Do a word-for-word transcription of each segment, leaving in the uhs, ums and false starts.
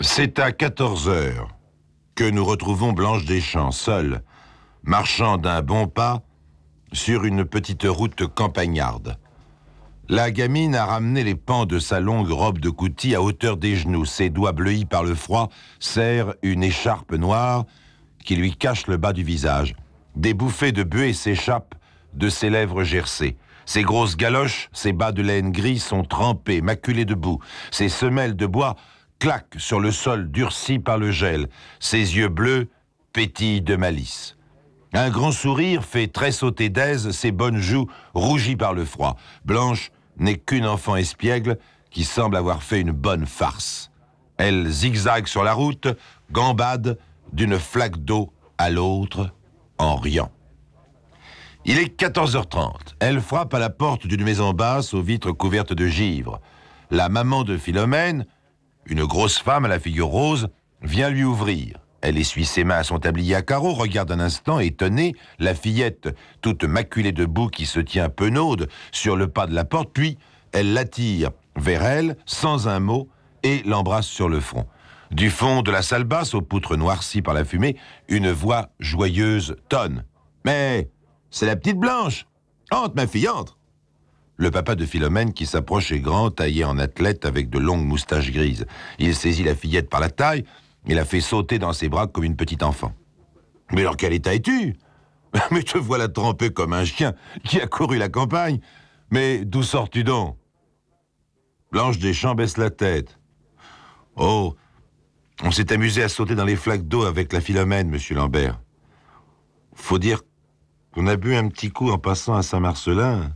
C'est à quatorze heures que nous retrouvons Blanche Deschamps, seule, marchant d'un bon pas sur une petite route campagnarde. La gamine a ramené les pans de sa longue robe de coutil à hauteur des genoux. Ses doigts bleuis par le froid serrent une écharpe noire qui lui cache le bas du visage. Des bouffées de buée s'échappent de ses lèvres gercées. Ses grosses galoches, ses bas de laine gris sont trempés, maculés de boue. Ses semelles de bois claquent sur le sol durci par le gel. Ses yeux bleus pétillent de malice. Un grand sourire fait tressauter d'aise ses bonnes joues rougies par le froid. Blanche n'est qu'une enfant espiègle qui semble avoir fait une bonne farce. Elle zigzague sur la route, gambade d'une flaque d'eau à l'autre en riant. Il est quatorze heures trente. Elle frappe à la porte d'une maison basse aux vitres couvertes de givre. La maman de Philomène, une grosse femme à la figure rose, vient lui ouvrir. Elle essuie ses mains à son tablier à carreaux, regarde un instant, étonnée, la fillette, toute maculée de boue qui se tient penaude sur le pas de la porte, puis elle l'attire vers elle, sans un mot, et l'embrasse sur le front. Du fond de la salle basse, aux poutres noircies par la fumée, une voix joyeuse tonne. « Mais c'est la petite Blanche! Entre, ma fille, entre !» Le papa de Philomène, qui s'approche, est grand, taillé en athlète, avec de longues moustaches grises. Il saisit la fillette par la taille, et la fait sauter dans ses bras comme une petite enfant. « Mais alors quel état es-tu? Mais te voilà trempé comme un chien qui a couru la campagne. Mais d'où sors-tu donc ?» Blanche Deschamps baisse la tête. « Oh, on s'est amusé à sauter dans les flaques d'eau avec la Philomène, monsieur Lambert. Faut dire qu'on a bu un petit coup en passant à Saint-Marcelin,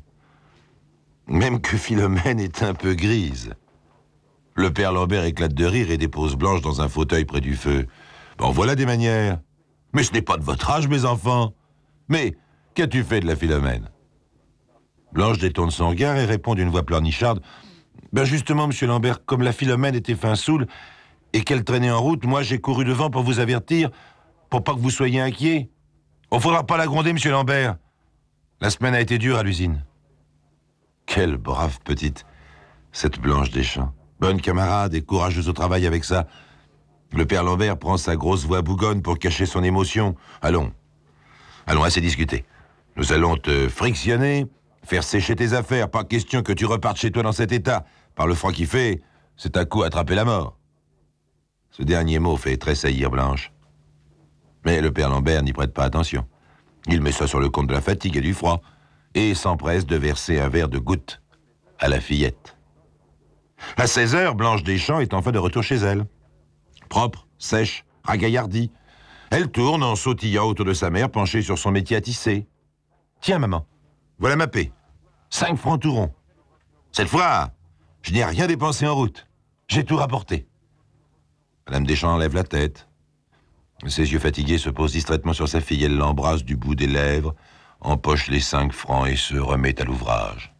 même que Philomène est un peu grise. » Le père Lambert éclate de rire et dépose Blanche dans un fauteuil près du feu. Bon, voilà des manières. Mais ce n'est pas de votre âge, mes enfants. Mais qu'as-tu fait de la Philomène? Blanche détourne son regard et répond d'une voix pleurnicharde. Ben justement, monsieur Lambert, comme la Philomène était fin saoule et qu'elle traînait en route, moi j'ai couru devant pour vous avertir, pour pas que vous soyez inquiets. On faudra pas la gronder, monsieur Lambert. La semaine a été dure à l'usine. Quelle brave petite, cette Blanche Deschamps. Bonne camarade et courageuse au travail avec ça. Le père Lambert prend sa grosse voix bougonne pour cacher son émotion. Allons, allons, assez discuter. Nous allons te frictionner, faire sécher tes affaires. Pas question que tu repartes chez toi dans cet état. Par le froid qu'il fait, c'est un coup attraper la mort. Ce dernier mot fait tressaillir Blanche. Mais le père Lambert n'y prête pas attention. Il met ça sur le compte de la fatigue et du froid et s'empresse de verser un verre de goutte à la fillette. À seize heures, Blanche Deschamps est enfin de retour chez elle. Propre, sèche, ragaillardie. Elle tourne en sautillant autour de sa mère, penchée sur son métier à tisser. « Tiens, maman, voilà ma paie. Cinq francs tout rond. Cette fois, je n'ai rien dépensé en route. J'ai tout rapporté. » Madame Deschamps lève la tête. Ses yeux fatigués se posent distraitement sur sa fille. Elle l'embrasse du bout des lèvres, empoche les cinq francs et se remet à l'ouvrage.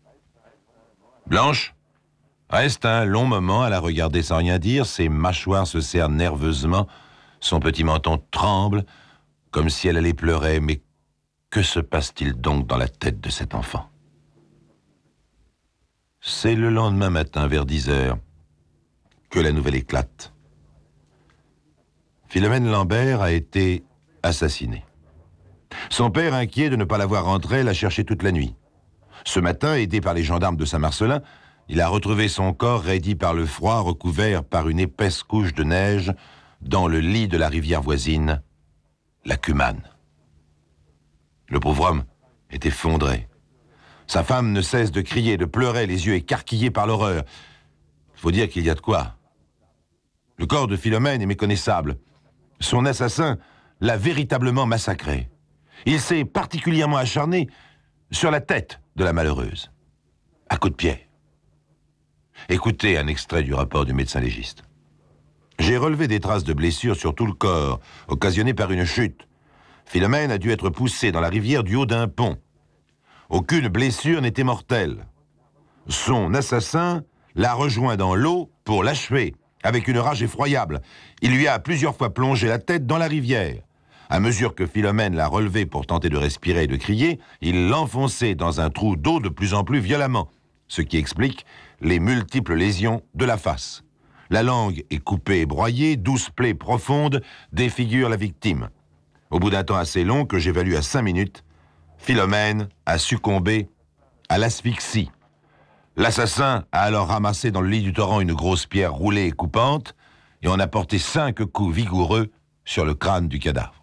Blanche reste un long moment à la regarder sans rien dire. Ses mâchoires se serrent nerveusement. Son petit menton tremble, comme si elle allait pleurer. Mais que se passe-t-il donc dans la tête de cet enfant? C'est le lendemain matin, vers dix heures, que la nouvelle éclate. Philomène Lambert a été assassinée. Son père, inquiet de ne pas la voir rentrer, l'a cherchée toute la nuit. Ce matin, aidé par les gendarmes de Saint-Marcelin, il a retrouvé son corps raidi par le froid, recouvert par une épaisse couche de neige, dans le lit de la rivière voisine, la Cumane. Le pauvre homme est effondré. Sa femme ne cesse de crier, de pleurer, les yeux écarquillés par l'horreur. Il faut dire qu'il y a de quoi. Le corps de Philomène est méconnaissable. Son assassin l'a véritablement massacré. Il s'est particulièrement acharné sur la tête de la malheureuse, à coups de pied. Écoutez un extrait du rapport du médecin légiste. « J'ai relevé des traces de blessures sur tout le corps, occasionnées par une chute. Philomène a dû être poussée dans la rivière du haut d'un pont. Aucune blessure n'était mortelle. Son assassin l'a rejoint dans l'eau pour l'achever, avec une rage effroyable. Il lui a plusieurs fois plongé la tête dans la rivière. À mesure que Philomène l'a relevée pour tenter de respirer et de crier, il l'enfonçait dans un trou d'eau de plus en plus violemment, ce qui explique les multiples lésions de la face. La langue est coupée et broyée, douze plaies profondes défigurent la victime. Au bout d'un temps assez long, que j'évalue à cinq minutes, Philomène a succombé à l'asphyxie. L'assassin a alors ramassé dans le lit du torrent une grosse pierre roulée et coupante, et on a porté cinq coups vigoureux sur le crâne du cadavre.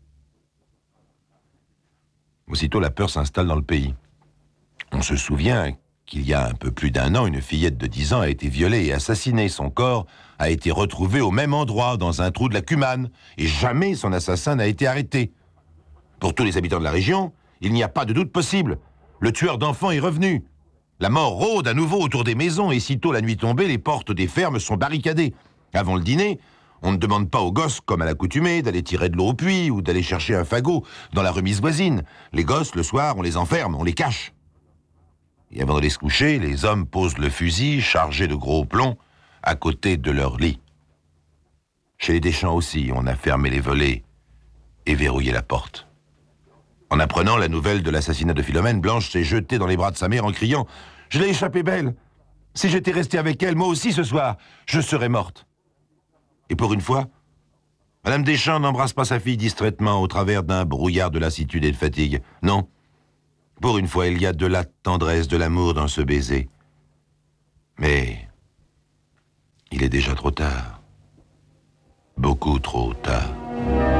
Aussitôt, la peur s'installe dans le pays. On se souvient qu'il y a un peu plus d'un an, une fillette de dix ans a été violée et assassinée. Son corps a été retrouvé au même endroit, dans un trou de la Cumane, et jamais son assassin n'a été arrêté. Pour tous les habitants de la région, il n'y a pas de doute possible. Le tueur d'enfants est revenu. La mort rôde à nouveau autour des maisons, et sitôt la nuit tombée, les portes des fermes sont barricadées. Avant le dîner, on ne demande pas aux gosses, comme à l'accoutumée, d'aller tirer de l'eau au puits ou d'aller chercher un fagot dans la remise voisine. Les gosses, le soir, on les enferme, on les cache. Et avant d'aller se coucher, les hommes posent le fusil, chargé de gros plomb, à côté de leur lit. Chez les Deschamps aussi, on a fermé les volets et verrouillé la porte. En apprenant la nouvelle de l'assassinat de Philomène, Blanche s'est jetée dans les bras de sa mère en criant « Je l'ai échappée belle. Si j'étais restée avec elle, moi aussi ce soir, je serais morte. » Et pour une fois, Madame Deschamps n'embrasse pas sa fille distraitement au travers d'un brouillard de lassitude et de fatigue. Non. Pour une fois, il y a de la tendresse, de l'amour dans ce baiser. Mais il est déjà trop tard. Beaucoup trop tard.